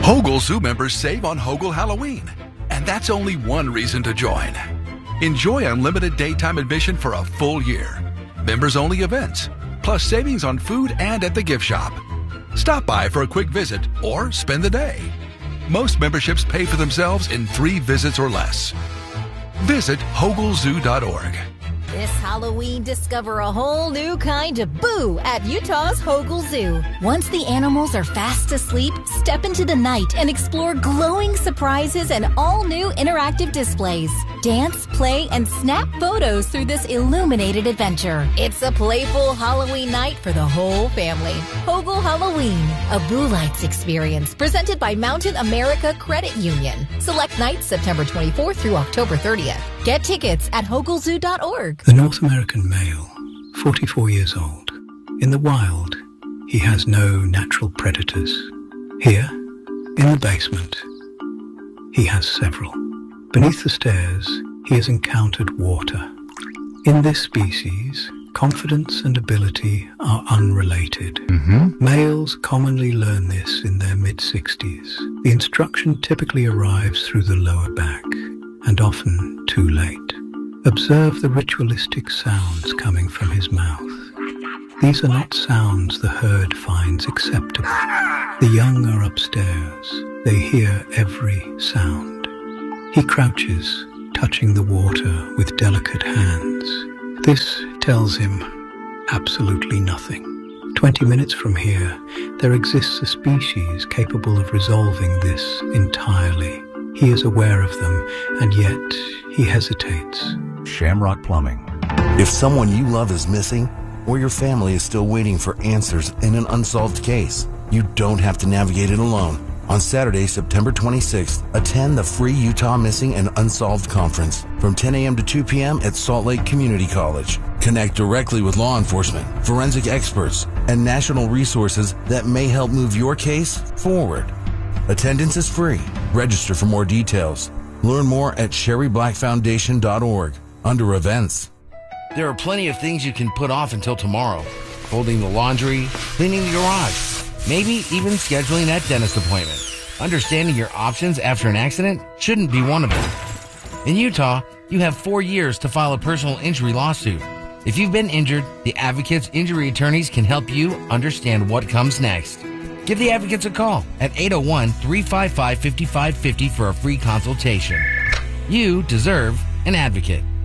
Hogle Zoo members save on Hogle Halloween, and that's only one reason to join. Enjoy unlimited daytime admission for a full year. Members-only events, plus savings on food and at the gift shop. Stop by for a quick visit or spend the day. Most memberships pay for themselves in 3 visits or less. Visit hoglezoo.org. This Halloween, discover a whole new kind of boo at Utah's Hogle Zoo. Once the animals are fast asleep, step into the night and explore glowing surprises and all-new interactive displays. Dance, play, and snap photos through this illuminated adventure. It's a playful Halloween night for the whole family. Hogle Halloween, a Boo Lights experience presented by Mountain America Credit Union. Select nights September 24th through October 30th. Get tickets at hoglezoo.org. The North American male, 44 years old. In the wild, he has no natural predators. Here, in the basement, he has several. Beneath the stairs, he has encountered water. In this species, confidence and ability are unrelated. Males commonly learn this in their mid-60s. The instruction typically arrives through the lower back, and often too late. Observe the ritualistic sounds coming from his mouth. These are not sounds the herd finds acceptable. The young are upstairs. They hear every sound. He crouches, touching the water with delicate hands. This tells him absolutely nothing. 20 minutes from here, there exists a species capable of resolving this entirely. He is aware of them, and yet he hesitates. Shamrock Plumbing. If someone you love is missing, or your family is still waiting for answers in an unsolved case, you don't have to navigate it alone. On Saturday, September 26th, attend the free Utah Missing and Unsolved Conference from 10 a.m. to 2 p.m. at Salt Lake Community College. Connect directly with law enforcement, forensic experts, and national resources that may help move your case forward. Attendance is free. Register for more details. Learn more at sherryblackfoundation.org under events. There are plenty of things you can put off until tomorrow. Folding the laundry, cleaning the garage, maybe even scheduling that dentist appointment. Understanding your options after an accident shouldn't be one of them. In Utah, you have 4 years to file a personal injury lawsuit. If you've been injured, the Advocates Injury Attorneys can help you understand what comes next. Give the Advocates a call at 801-355-5550 for a free consultation. You deserve an advocate.